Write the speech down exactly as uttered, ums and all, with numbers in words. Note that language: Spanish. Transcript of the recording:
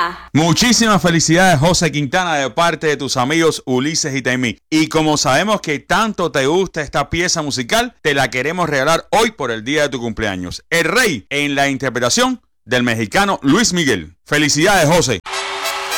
Quintana. Muchísimas felicidades, José Quintana, de parte de tus amigos Ulises y Taimí. Y como sabemos que tanto te gusta esta pieza musical, te la queremos regalar hoy por el día de tu cumpleaños. El Rey, en la interpretación del mexicano Luis Miguel. Felicidades, José.